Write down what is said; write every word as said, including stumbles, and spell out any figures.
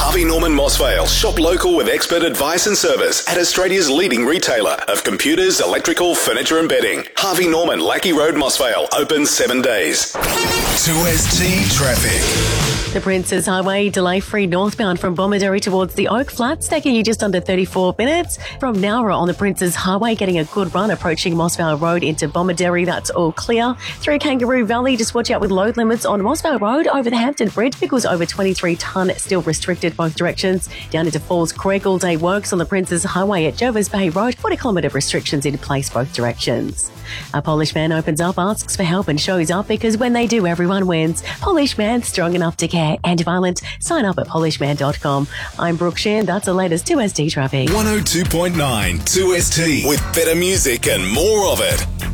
Harvey Norman Mossvale. Shop local with expert advice and service at Australia's leading retailer of computers, electrical, furniture and bedding. Harvey Norman, Lackey Road, Mossvale. Open seven days. two S T Traffic. The Princes Highway delay-free northbound from Bomaderry towards the Oak Flats, taking you just under thirty-four minutes. From Nowra on the Princes Highway, getting a good run approaching Mossvale Road into Bomaderry. That's all clear. Through Kangaroo Valley, just watch out with load limits on Mossvale Road over the Hampton Bridge because over twenty-three tonne still restricted both directions. Down into Falls Creek, all-day works on the Princes Highway at Jervis Bay Road. forty kilometre restrictions in place both directions. A Polish man opens up, asks for help and shows up because when they do, everyone wins. Polish man, strong enough to care and violent. Sign up at polish man dot com. I'm Brooke Sheehan. That's the latest two S T traffic. one oh two point nine two S T with better music and more of it.